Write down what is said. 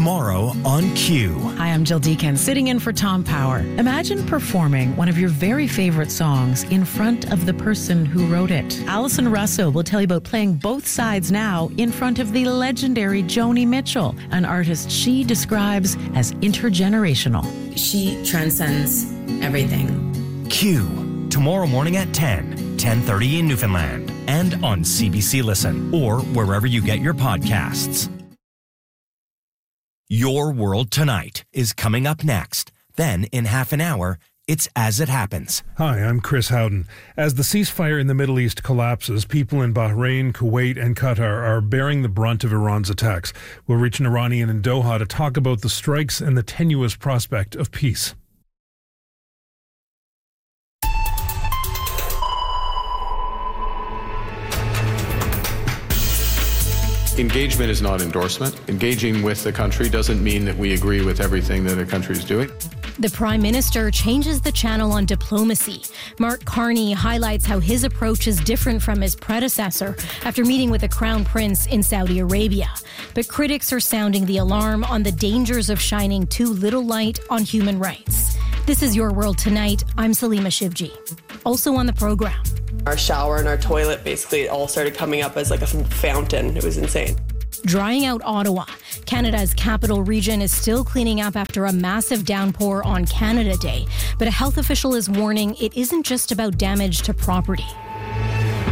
tomorrow on Q. Hi, I'm Jill Deacon, sitting in for Tom Power. Imagine performing one of your very favorite songs in front of the person who wrote it. Alison Russo will tell you about playing both sides now in front of the legendary Joni Mitchell, an artist she describes as intergenerational. She transcends everything. Q, tomorrow morning at 10:30 in Newfoundland, and on CBC Listen, or wherever you get your podcasts. Your World Tonight is coming up next. Then, in half an hour, it's As It Happens. Hi, I'm Chris Howden. As the ceasefire in the Middle East collapses, people in Bahrain, Kuwait, and Qatar are bearing the brunt of Iran's attacks. We'll reach an Iranian in Doha to talk about the strikes and the tenuous prospect of peace. Engagement is not endorsement. Engaging with the country doesn't mean that we agree with everything that a country is doing. The Prime Minister changes the channel on diplomacy. Mark Carney highlights how his approach is different from his predecessor after meeting with the Crown Prince in Saudi Arabia. But critics are sounding the alarm on the dangers of shining too little light on human rights. This is Your World Tonight. I'm Salima Shivji. Also on the program, our shower and our toilet basically all started coming up as like a fountain. It was insane. Drying out Ottawa. Canada's capital region is still cleaning up after a massive downpour on Canada Day. But a health official is warning it isn't just about damage to property.